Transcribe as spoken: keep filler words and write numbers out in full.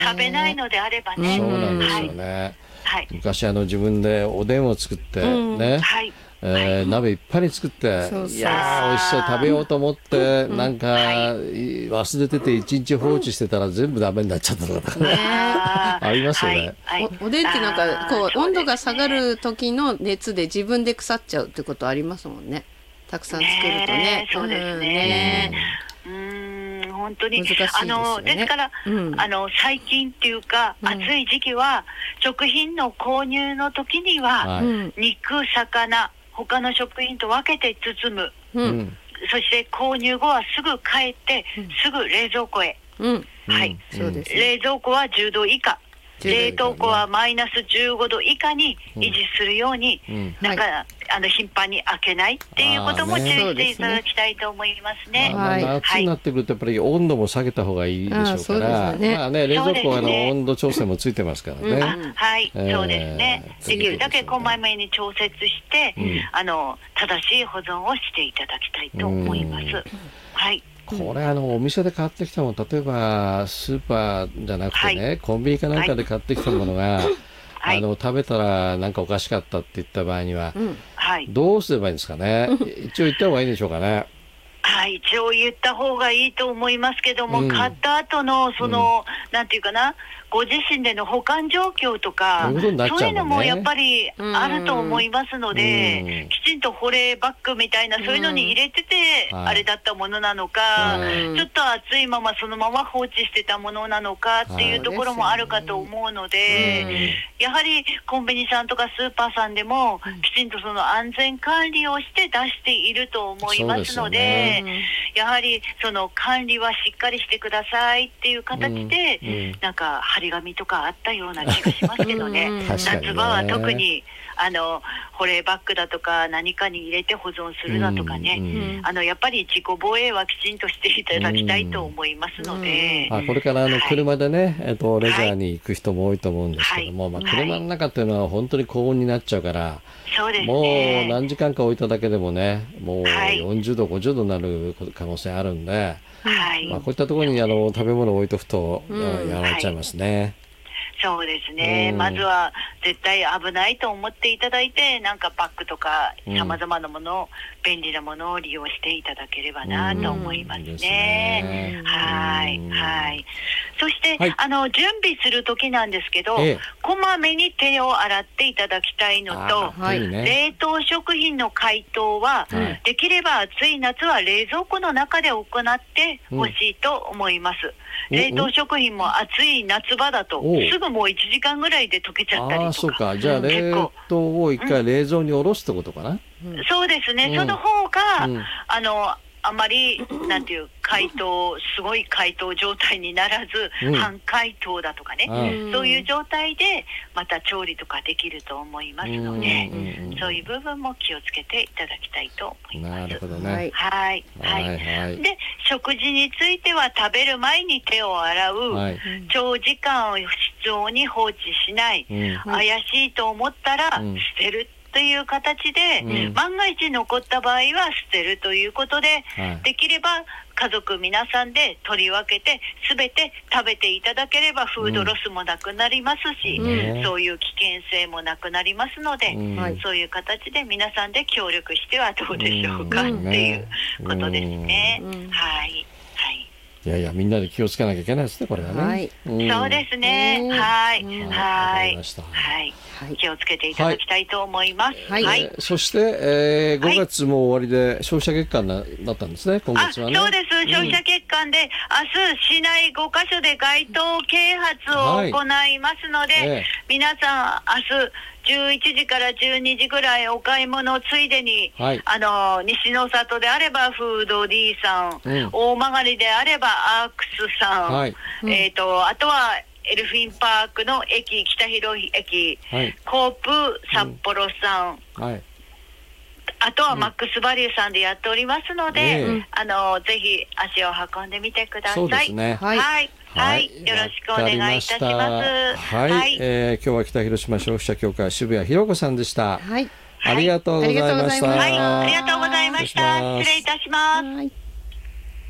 食べないのであればね、 そうなんですよね、 はいはい、 昔あの自分でおでんを作ってね、うんはいえーはい、鍋いっぱいに作ってそうそういやー美味しそう食べようと思って、うん、なんか、はい、忘れてて一日放置してたら全部ダメになっちゃったとか、ね、ありますよね、 はいはい、お, おでんってなんかこう温度が下がる時の熱で自分で腐っちゃうってことありますもんね、たくさん作ると ね, ねそうですね、うん、うーん本当に難しいですよね。あのですから、うん、あの最近っていうか、うん、暑い時期は食品の購入の時には、はい、肉魚他の食品と分けて包む、うん、そして購入後はすぐ帰って、うん、すぐ冷蔵庫へ、うんはい、うん、冷蔵庫はじゅうど以下、冷凍庫はマイナスじゅうごど以下に維持するように、うん、なんか、はい、あの頻繁に開けないっていうことも注意していただきたいと思いますね。 まあね、夏になってくるとやっぱり温度も下げた方がいいでしょうから、ねまあね、冷蔵庫はあの温度調整もついてますからね。 うん、はい、えー、そうですね。できるだけこまめに調節して、うん、あの正しい保存をしていただきたいと思います。はい。 これあのお店で買ってきたもの、例えばスーパーじゃなくてね、はい、コンビニかなんかで買ってきたものが、はい、あの食べたらなんかおかしかったって言った場合には、うんはい、どうすればいいんですかね。一応言った方がいいんでしょうかね。 はい、一応言った方がいいと思いますけども、うん、買った後のその、うん、なんていうかな、ご自身での保管状況とか、そういうね、そういうのもやっぱりあると思いますので、うん、きちんと保冷バッグみたいなそういうのに入れてて、うん、あれだったものなのか、うん、ちょっと熱いままそのまま放置してたものなのかっていうところもあるかと思うので、うん、やはりコンビニさんとかスーパーさんでもきちんとその安全管理をして出していると思いますので、やはりその管理はしっかりしてくださいっていう形で、うんうん、なんか張り紙とかあったような気がしますけどね。うん、夏場は特にあの保冷バッグだとか何かに入れて保存するだとかね、うんうん、あのやっぱり自己防衛はきちんとしていただきたいと思いますので、 うんうん、あこれからあの車でね、はいえっと、レジャーに行く人も多いと思うんですけども、はいまあ、車の中っていうのは本当に高温になっちゃうから、 そうですね、 もう何時間か置いただけでもねもうよんじゅうどごじゅうどになる可能性あるんで、はいまあ、こういったところにあの食べ物を置いとくと、うん、やられちゃいますね、はいそうですね、うん、まずは絶対危ないと思っていただいてなんかバッグとかさまざまなものを、うん、便利なものを利用していただければなと思いますね、うん、ですねはい、はい、そして、はい、あの準備する時なんですけど、ええ、こまめに手を洗っていただきたいのと、はい、冷凍食品の解凍は、はい、できれば暑い夏は冷蔵庫の中で行ってほしいと思います、うん、冷凍食品も暑い夏場だとすぐもういちじかんぐらいで溶けちゃったりとか。あそうかじゃあ冷凍を一回冷蔵に下ろすってことかな、 うん、そうですね、うん、その方が、うん、あのあまりなんていう解凍すごい解凍状態にならず、うん、半解凍だとかね、うん、そういう状態でまた調理とかできると思いますので、うん、そういう部分も気をつけていただきたいと思います。 なるほどね。はいはいはい、はい、で食事については食べる前に手を洗う、はい、長時間を室温に放置しない、うん、怪しいと思ったら捨てるという形で、うん、万が一残った場合は捨てるということで、はい、できれば家族皆さんで取り分けて全て食べていただければフードロスもなくなりますし、うん、そういう危険性もなくなりますので、うん、そういう形で皆さんで協力してはどうでしょうか、うん、っていうことですね、うん、はいはいいやいやみんなで気をつけなきゃいけないですねこれはね、はいうん、そうですね、はい、うん、はい、はいはい、気をつけていただきたいと思います、はいはいえー、 そして、えー、ごがつも終わりで消費者月間だったんですね今月はね。 そうです、消費者月間で、うん、明日市内ごカ所で街頭啓発を行いますので、はいえー、皆さん明日じゅういちじからじゅうにじぐらいお買い物ついでに、はい、あの西の里であればフード D さん、うん、大曲であればアークスさん、はいうん、えーと、あとはエルフィンパークの駅北広駅、はい、コープ札幌さん、うんはい、あとはマックスバリューさんでやっておりますので、うん、あのぜひ足を運んでみてください。 そうですね、 はい、はいはい、よろしくお願いいたします。 はい、はいえー、今日は北広島消費者協会渋谷弘子さんでした。はい、ありがとうございました。 はい、ありがとうございました。失礼いたします。はい。